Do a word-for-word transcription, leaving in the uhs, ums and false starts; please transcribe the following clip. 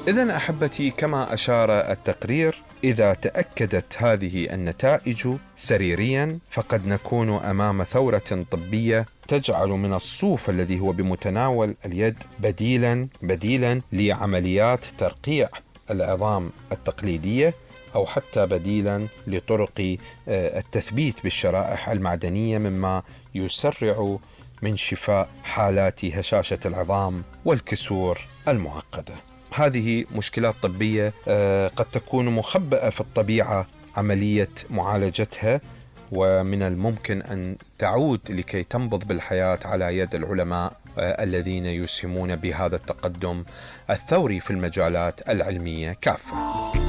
إذن أحبتي، كما أشار التقرير، إذا تأكدت هذه النتائج سريريا فقد نكون أمام ثورة طبية تجعل من الصوف الذي هو بمتناول اليد بديلا بديلا لعمليات ترقيع العظام التقليدية، أو حتى بديلا لطرق التثبيت بالشرائح المعدنية، مما يسرع من شفاء حالات هشاشة العظام والكسور المعقدة. هذه مشكلات طبية قد تكون مخبأة في الطبيعة عملية معالجتها، ومن الممكن أن تعود لكي تنبض بالحياة على يد العلماء الذين يسهمون بهذا التقدم الثوري في المجالات العلمية كافة.